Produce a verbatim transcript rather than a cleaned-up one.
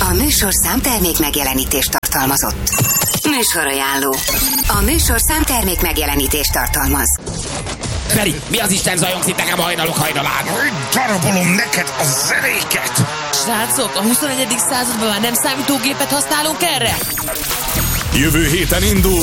A műsorszám termék megjelenítést tartalmazott. Műsorajánló. A műsorszám termék megjelenítést tartalmaz. Feri, mi az Isten zajongsz itt nekem hajnalok hajnalán? Darabolom neked a zenéket! Srácok, a huszonegyedik században már nem számítógépet használunk erre? Jövő héten indul